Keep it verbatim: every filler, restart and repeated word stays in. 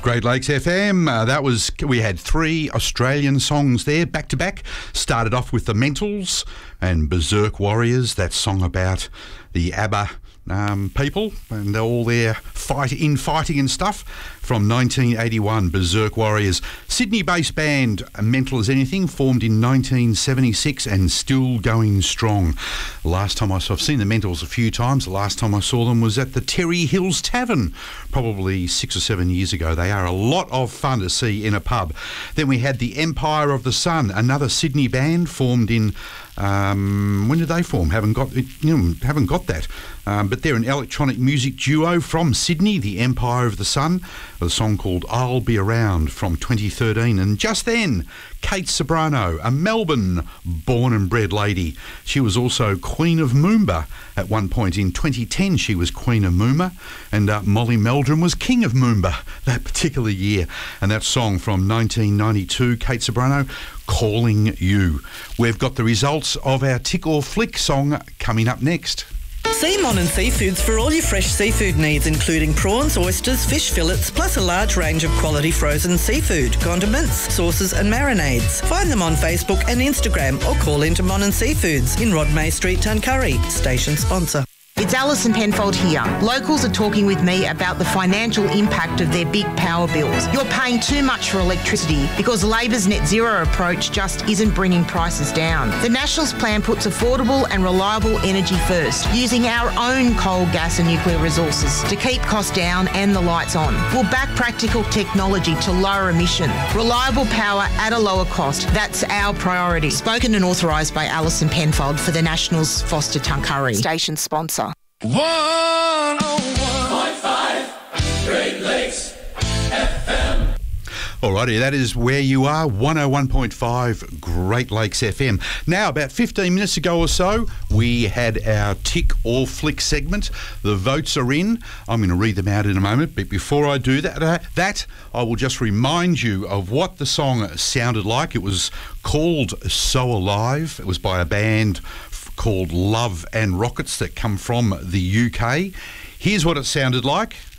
Great Lakes F M. Uh, that was, we had three Australian songs there, back to back. Started off with the Mentals and Berserk Warriors, that song about the ABBA um, people and all their fight in fighting and stuff from nineteen eighty-one. Berserk Warriors, Sydney-based band, Mental as Anything, formed in nineteen seventy-six and still going strong. Last time I saw, I've seen the Mentals a few times. The last time I saw them was at the Terry Hills Tavern, probably six or seven years ago. They are a lot of fun to see in a pub. Then we had the Empire of the Sun, another Sydney band formed in Um, when did they form? Haven't got it, you know, haven't got that. Um, but they're an electronic music duo from Sydney, the Empire of the Sun, with a song called I'll Be Around from twenty thirteen. And just then, Kate Sobrano, a Melbourne born and bred lady. She was also Queen of Moomba at one point. In twenty ten, she was Queen of Moomba, and uh, Molly Meldrum was King of Moomba that particular year. And that song from nineteen ninety-two, Kate Sobrano, Calling You. We've got the results of our Tick or Flick song coming up next. See Monin Seafoods for all your fresh seafood needs, including prawns, oysters, fish fillets, plus a large range of quality frozen seafood, condiments, sauces and marinades. Find them on Facebook and Instagram or call into Monin Seafoods in Rod May Street, Tuncurry. Station sponsor. It's Alison Penfold here. Locals are talking with me about the financial impact of their big power bills. You're paying too much for electricity because Labor's net zero approach just isn't bringing prices down. The Nationals plan puts affordable and reliable energy first, using our own coal, gas and nuclear resources to keep costs down and the lights on. We'll back practical technology to lower emission. Reliable power at a lower cost. That's our priority. Spoken and authorised by Alison Penfold for the Nationals, Foster Tuncurry. Station sponsor. one oh one point five Great Lakes F M. Alrighty, that is where you are, one oh one point five Great Lakes F M. Now, about fifteen minutes ago or so, we had our Tick or Flick segment. The votes are in. I'm going to read them out in a moment, but before I do that, uh, that I will just remind you of what the song sounded like. It was called So Alive. It was by a band called Love and Rockets that come from the U K. Here's what it sounded like.